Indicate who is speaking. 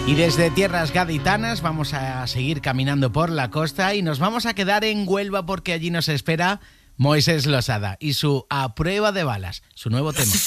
Speaker 1: Y desde tierras gaditanas vamos a seguir caminando por la costa y nos vamos a quedar en Huelva porque allí nos espera Moisés Losada y su A Prueba de Balas, su nuevo tema.